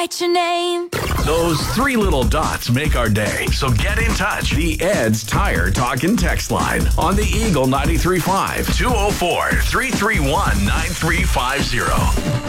write your name. Those three little dots make our day. So get in touch. The Ed's Tire Talk and Text line on the Eagle 93.5 204-331-9350.